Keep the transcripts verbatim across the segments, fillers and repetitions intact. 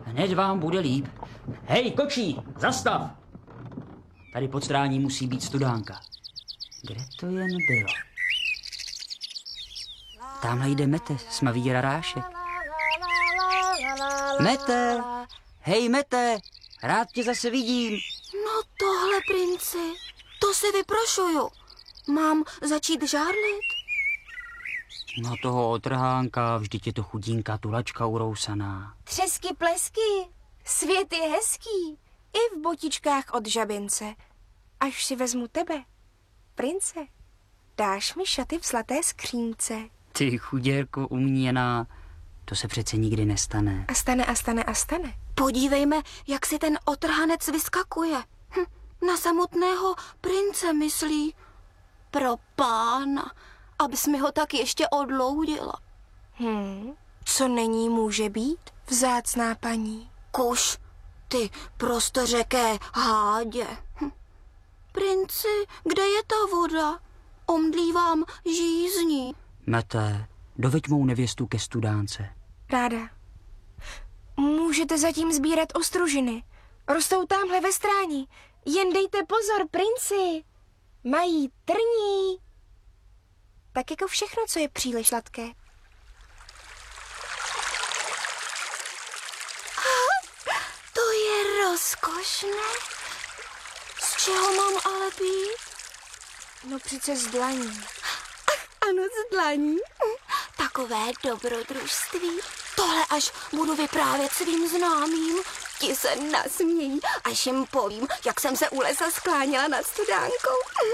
Hned vám bude líp. Hej, kočí, zastav! Tady pod strání musí být studánka. Kde to jen bylo? Tamhle jde Mete, smavý rarášek. Mete! Hej, Mete! Rád tě zase vidím. No tohle, princi, to si vyprošuju. Mám začít žárlit? No toho otrhánka, vždyť je to chudinká tulačka urousaná. Třesky plesky, svět je hezký, i v botičkách od žabince. Až si vezmu tebe, prince, dáš mi šaty v zlaté skřínce. Ty chuděrko uměná, to se přece nikdy nestane. A stane, a stane, a stane. Podívejme, jak si ten otrhanec vyskakuje. Hm, na samotného prince myslí. Pro pána, abys mi ho tak ještě odloudila. Hm, co není, může být, vzácná paní. Kuš, ty prostořeké hádě. Hm. Princi, kde je ta voda? Omdlívám žízní. Mete, doveď mou nevěstu ke studánce. Ráda. Můžete zatím sbírat ostružiny. Rostou tamhle ve stráni. Jen dejte pozor, princi. Mají trní. Tak jako všechno, co je příliš sladké. To je rozkošné. Z čeho mám ale pít? No přece z dlaní. Ano, z dlaní. Takové dobrodružství. Tohle až budu vyprávět svým známým. Ti se nasmějí, až jim povím, jak jsem se u lesa skláněla nad studánkou.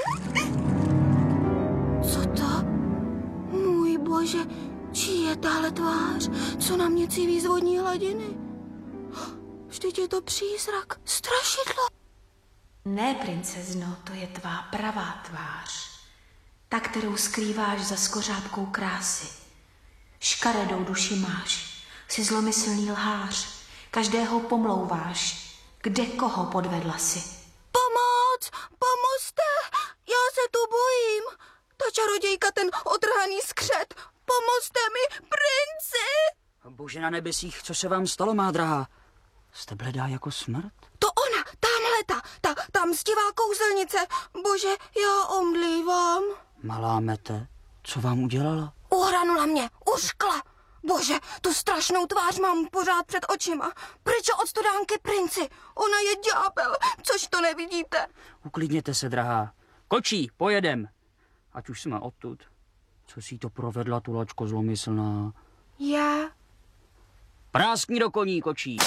Co to? Můj bože, čí je tahle tvář, co na mě cíví z vodní hladiny? Vždyť je to přízrak, strašidlo. Ne, princezno, to je tvá pravá tvář. Ta, kterou skrýváš za skořápkou krásy. Škaredou duši máš, jsi zlomyslný lhář, každého pomlouváš, kde koho podvedla si. Pomoc, pomozte, já se tu bojím. Ta čarodějka, ten otrhaný skřet, pomozte mi, princi. Bože na nebesích, co se vám stalo, má drahá? Jste bledá jako smrt? To ona, tamhle ta, ta, ta mstivá kouzelnice. Bože, já omdlívám. Malá Mete, co vám udělala? Uhranula mě, uřkla. Bože, tu strašnou tvář mám pořád před očima. Pryč od studánky, princi. Ona je ďábel, což to nevidíte. Uklidněte se, drahá. Kočí, pojedem. Ať už jsme odtud. Co si to provedla, tulačko zlomyslná? Já? Práskni do koní, kočí.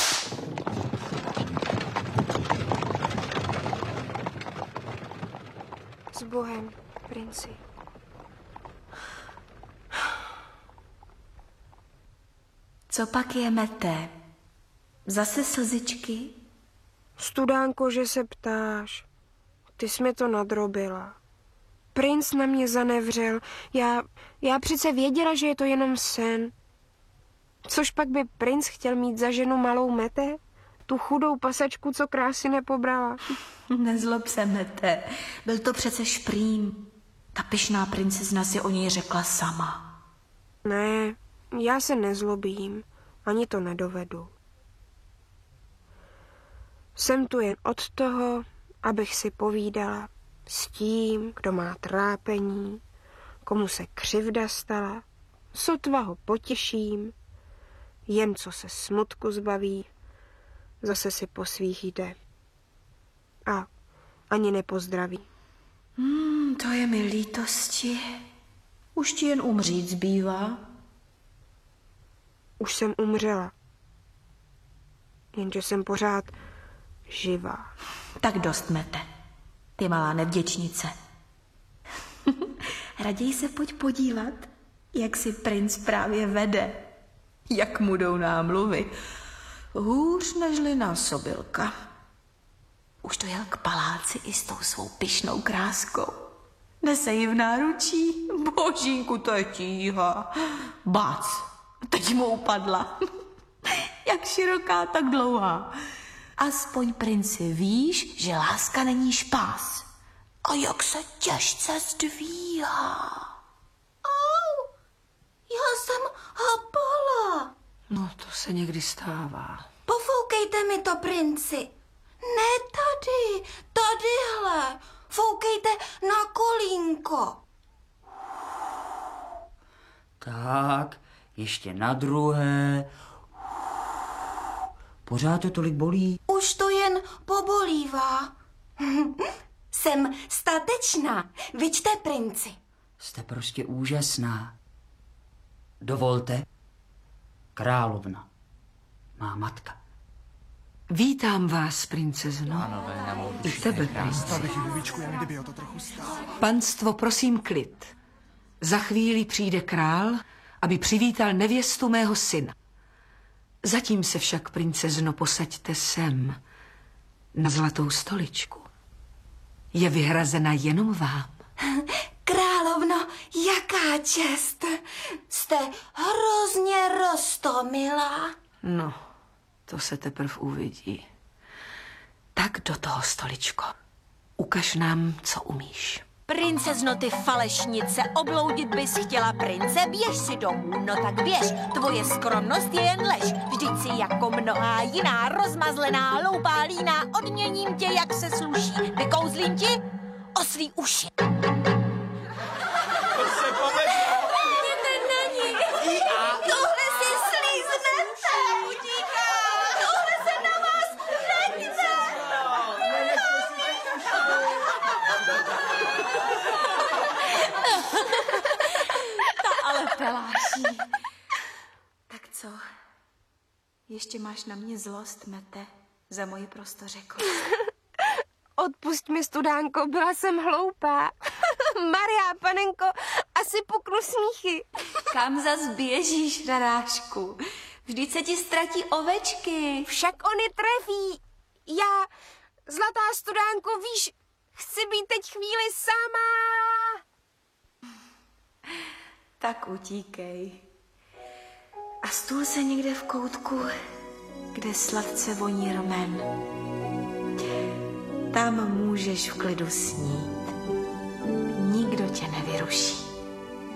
S Bohem, princi. Co pak je, Mete? Zase slzičky? Studánko, že se ptáš. Ty jsi mi to nadrobila. Princ na mě zanevřel. Já, já přece věděla, že je to jenom sen. Což pak by princ chtěl mít za ženu malou Mete? Tu chudou pasačku, co krásy nepobrala. Nezlob se, Mete. Byl to přece šprým. Ta pyšná princezna si o něj řekla sama. Ne, já se nezlobím. Ani to nedovedu. Jsem tu jen od toho, abych si povídala s tím, kdo má trápení, komu se křivda stala, sotva ho potěším, jen co se smutku zbaví, zase si po svých jde. A ani nepozdraví. Hmm, to je mi lítosti. Už ti jen umřít zbývá. Už jsem umřela. Jenže jsem pořád živá. Tak dost, Mete. Ty malá nevděčnice. Raději se pojď podívat, jak si princ právě vede. Jak mu jdou námluvy. Hůř nežli násobilka. Už to jel k paláci i s tou svou pyšnou kráskou. Nese ji v náručí. Božínku, to je tíha. Bác, teď mu upadla. Jak široká, tak dlouhá. Aspoň, princi, víš, že láska není špás. A jak se těžce zdvíhá. Au, já jsem hapala. No, to se někdy stává. Pofouk Foukejte mi to, princi. Ne tady, tadyhle. Foukejte na kolínko. Tak, ještě na druhé. Pořád to tolik bolí? Už to jen pobolívá. Jsem statečná. Viďte, princi. Jste prostě úžasná. Dovolte, královna, má matka. Vítám vás, princezno. I tebe, princi. Panstvo, prosím klid. Za chvíli přijde král, aby přivítal nevěstu mého syna. Zatím se však, princezno, posaďte sem, na zlatou stoličku. Je vyhrazena jenom vám. Královno, jaká čest. Jste hrozně roztomilá. No, to se teprv uvidí. Tak do toho, stoličko. Ukaž nám, co umíš. Princezno, ty falešnice, obloudit bys chtěla prince, běž si domů, no tak běž, tvoje skromnost je jen lež, vždyť si jako mnohá jiná, rozmazlená, hloupá líná, odměním tě, jak se sluší, vykouzlím ti oslí uši. Tohle si slíznete. Tohle se na vás nechce. Ale peláší. Tak co? Ještě máš na mě zlost, Mete, za moji prostořekost. Odpusť mi, studánko, byla jsem hloupá. Maria, panenko, asi puknu smíchy. Kam zas běžíš, narážku? Vždyť se ti ztratí ovečky. Však oni trefí. Já, zlatá studánko, víš, chci být teď chvíli sama. Tak utíkej. A stůl se někde v koutku, kde sladce voní romen. Tam můžeš v klidu snít.